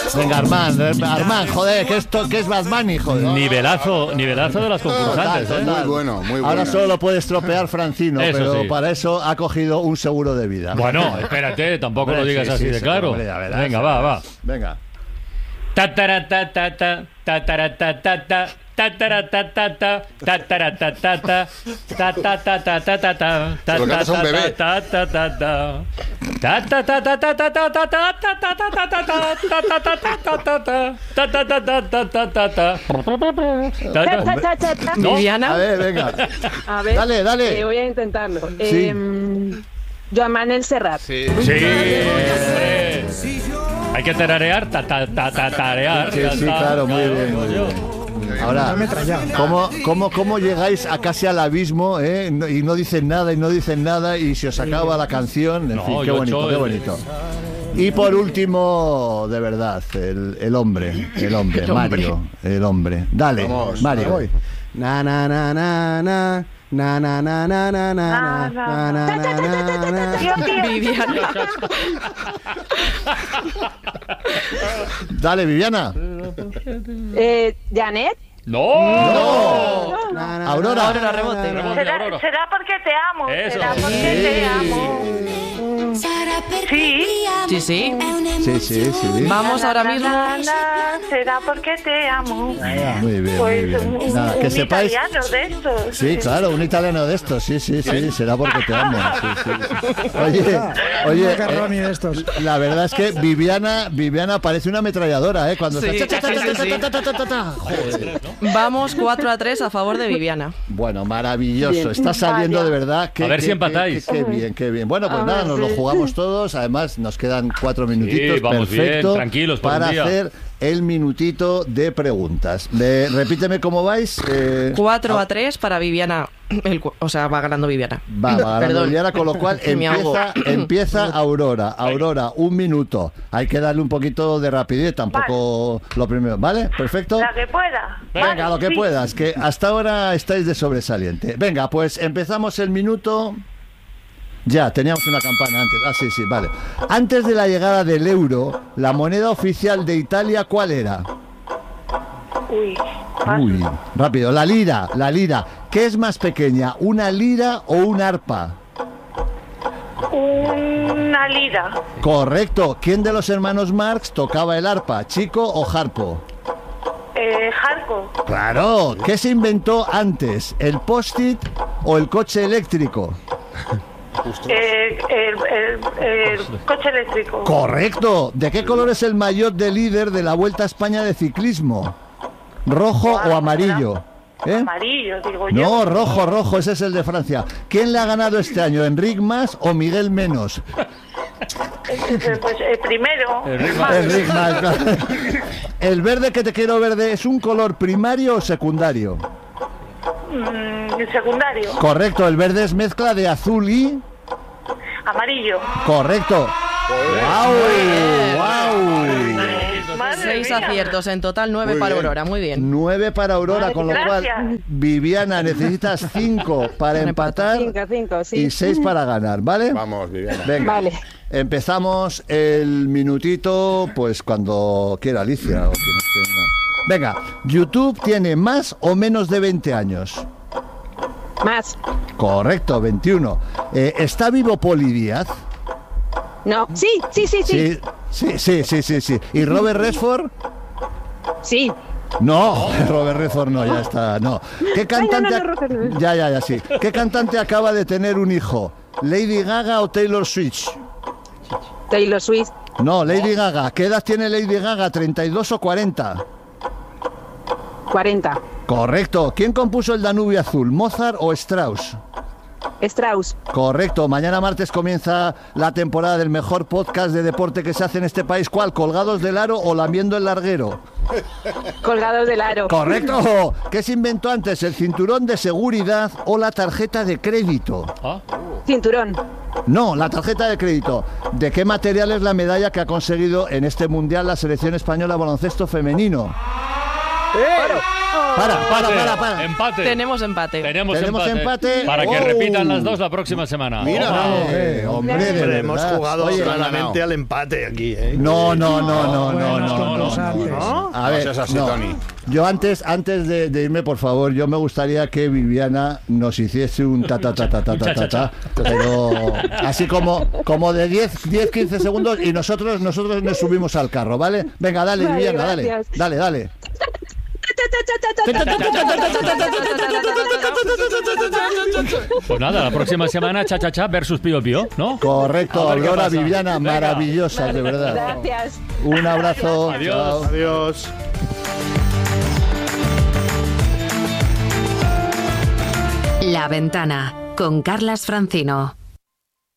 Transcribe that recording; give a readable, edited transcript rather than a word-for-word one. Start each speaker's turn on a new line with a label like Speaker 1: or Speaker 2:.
Speaker 1: Venga, Armand, joder, que es Bad Bunny, joder.
Speaker 2: Nivelazo de las concursantes, ¿eh?
Speaker 3: Muy bueno.
Speaker 1: Ahora solo lo puede estropear Francino,
Speaker 2: Eso
Speaker 1: pero
Speaker 2: sí.
Speaker 1: para eso ha cogido un seguro de vida.
Speaker 2: Bueno, espérate, tampoco lo digas así de claro.
Speaker 1: Hombre,
Speaker 2: Venga, va.
Speaker 1: Venga.
Speaker 2: Tataratatata, tataratatata, tataratatata, tataratatata, tatatatatata,
Speaker 3: Se lo cantas a un bebé.
Speaker 2: tatatatatata, tatatatatata. ¿No?
Speaker 4: Viviana.
Speaker 1: A ver, venga.
Speaker 5: A ver,
Speaker 1: Dale.
Speaker 5: voy a intentarlo.
Speaker 1: Sí.
Speaker 5: Joan Manuel Serrat.
Speaker 3: Sí.
Speaker 2: Sí, hombre. Hay que tararear, tarear.
Speaker 1: Sí, claro, muy bien, muy bien. Ahora, ¿cómo llegáis a casi al abismo, y no dicen nada y se os acaba la canción? En fin, qué bonito. Y por último, de verdad, el hombre, Mario, el hombre. Dale,
Speaker 3: Vamos,
Speaker 1: Mario.
Speaker 3: voy.
Speaker 6: Na na na na na na na na na na na na na na.
Speaker 4: Viviana.
Speaker 1: Dale, Viviana.
Speaker 5: Janet.
Speaker 2: ¡No!
Speaker 1: Aurora.
Speaker 4: Rebote.
Speaker 2: Aurora.
Speaker 7: Será porque te amo.
Speaker 2: Eso.
Speaker 7: Será porque te amo. Sí.
Speaker 4: Sí.
Speaker 1: Sí.
Speaker 4: Vamos ahora mismo.
Speaker 7: Será porque te amo.
Speaker 1: Muy bien,
Speaker 7: Pues
Speaker 1: muy bien.
Speaker 7: un,
Speaker 1: Nada, que
Speaker 7: un
Speaker 1: sepáis.
Speaker 7: italiano de estos.
Speaker 1: Sí, claro, un italiano de estos, sí, será porque te amo. Sí. Oye,
Speaker 8: Carroni de estos.
Speaker 1: la verdad es que Viviana parece una ametralladora, cuando
Speaker 4: Sí,
Speaker 1: está...
Speaker 4: sí.
Speaker 1: Joder.
Speaker 4: Vamos 4-3 a favor de Viviana.
Speaker 1: Bueno, maravilloso,
Speaker 5: Bien.
Speaker 1: está saliendo
Speaker 7: Vaya.
Speaker 1: de verdad.
Speaker 2: A ver si empatáis.
Speaker 1: Qué bien. Bueno, pues
Speaker 5: A
Speaker 1: nada,
Speaker 5: ver,
Speaker 1: nos lo
Speaker 5: sí.
Speaker 1: jugamos todos. Además, nos quedan 4 minutitos.
Speaker 2: Sí, vamos
Speaker 1: perfecto,
Speaker 2: bien, tranquilos por
Speaker 1: para
Speaker 2: un día.
Speaker 1: hacer el minutito de preguntas. Repíteme cómo vais.
Speaker 4: 4-3 para Viviana. Va ganando Viviana.
Speaker 1: Va ganando
Speaker 4: Perdón.
Speaker 1: Viviana, con lo cual
Speaker 4: Me ahogo.
Speaker 1: empieza Aurora. Aurora, 1 minuto. Hay que darle un poquito de rapidez, tampoco lo primero. ¿Vale? Perfecto.
Speaker 7: La que pueda.
Speaker 1: Venga,
Speaker 7: Vale,
Speaker 1: lo que
Speaker 7: sí.
Speaker 1: puedas, que hasta ahora estáis de sobresaliente. Venga, pues empezamos el minuto. Ya, teníamos una campana antes. Sí, vale. Antes de la llegada del euro, la moneda oficial de Italia, ¿cuál era?
Speaker 7: Uy.
Speaker 1: Uy, rápido. La lira. ¿Qué es más pequeña, una lira o un arpa?
Speaker 7: Una lira.
Speaker 1: Correcto. ¿Quién de los hermanos Marx tocaba el arpa, Chico o Harpo?
Speaker 7: Jarco.
Speaker 1: Claro. ¿Qué se inventó antes, el post-it o el coche eléctrico?
Speaker 7: El coche eléctrico.
Speaker 1: Correcto. ¿De qué color es el maillot de líder de la Vuelta a España de ciclismo? ¿Rojo o amarillo?
Speaker 7: Amarillo, digo yo.
Speaker 1: No, rojo, ese es el de Francia. ¿Quién le ha ganado este año, Enric Mas o Miguel Menos?
Speaker 7: Pues el primero.
Speaker 1: Enric Mas. Claro. ¿El verde que te quiero verde es un color primario o secundario?
Speaker 7: El secundario.
Speaker 1: Correcto, el verde es mezcla de azul y...
Speaker 7: Amarillo.
Speaker 1: Correcto. ¡Wow!
Speaker 7: Madre
Speaker 4: 6
Speaker 7: mía.
Speaker 4: aciertos en total, 9
Speaker 3: Muy
Speaker 4: para
Speaker 3: bien.
Speaker 4: Aurora. Muy bien.
Speaker 1: 9 para Aurora, con lo cual,
Speaker 7: Gracias.
Speaker 1: Viviana, necesitas 5 para empatar
Speaker 5: 5, sí.
Speaker 1: y 6 para ganar, ¿vale?
Speaker 3: Vamos, Viviana.
Speaker 1: Venga,
Speaker 5: Vale.
Speaker 1: empezamos el minutito, pues cuando quiera Alicia. O quien esté en la- Venga, ¿YouTube tiene más o menos de 20 años?
Speaker 5: Más.
Speaker 1: Correcto, 21. ¿Está vivo Poli Díaz?
Speaker 5: No. Sí.
Speaker 1: Sí. ¿Y Robert Redford?
Speaker 5: Sí.
Speaker 1: No, Robert Redford no, ya está, no. ¿Qué cantante?
Speaker 5: no, Robert no.
Speaker 1: Ya, sí. ¿Qué cantante acaba de tener un hijo? ¿Lady Gaga o Taylor Swift?
Speaker 5: Taylor Swift.
Speaker 1: No, Lady Gaga. ¿Qué edad tiene Lady Gaga? ¿32 o 40?
Speaker 5: 40.
Speaker 1: Correcto. ¿Quién compuso el Danubio Azul? ¿Mozart o Strauss?
Speaker 5: Strauss.
Speaker 1: Correcto. Mañana martes comienza la temporada del mejor podcast de deporte que se hace en este país. ¿Cuál? ¿Colgados del aro o lamiendo el larguero?
Speaker 5: Colgados del aro.
Speaker 1: Correcto. ¿Qué se inventó antes? ¿El cinturón de seguridad o la tarjeta de crédito?
Speaker 5: Cinturón.
Speaker 1: No, la tarjeta de crédito. ¿De qué material es la medalla que ha conseguido en este mundial la selección española de baloncesto femenino? Para.
Speaker 2: Empate.
Speaker 4: Tenemos empate.
Speaker 2: Tenemos
Speaker 1: empate.
Speaker 2: Para que
Speaker 1: Oh.
Speaker 2: repitan las dos la próxima semana.
Speaker 3: Mira.
Speaker 1: Hombre, de
Speaker 6: Hemos
Speaker 1: verdad.
Speaker 6: jugado
Speaker 1: Oye,
Speaker 6: claramente al empate aquí, ¿eh?
Speaker 1: No.
Speaker 3: cosa antes.
Speaker 1: A ver,
Speaker 8: No seas así,
Speaker 1: no.
Speaker 8: Tony.
Speaker 1: Yo antes de irme, por favor, yo me gustaría que Viviana nos hiciese un ta, pero así como de 10-15 segundos y nosotros nos subimos al carro, ¿vale? Venga, dale,
Speaker 5: Vale,
Speaker 1: Viviana,
Speaker 5: gracias.
Speaker 1: dale.
Speaker 2: Pues nada, la próxima semana cha versus Pío Pío, ¿no?
Speaker 1: Correcto,
Speaker 2: A ver qué
Speaker 1: Aurora,
Speaker 2: pasa.
Speaker 1: Viviana,
Speaker 2: Venga.
Speaker 1: maravillosas, de verdad.
Speaker 5: Gracias.
Speaker 1: Un abrazo.
Speaker 2: Adiós.
Speaker 1: Chao.
Speaker 6: Adiós.
Speaker 9: La Ventana con Carlas Francino.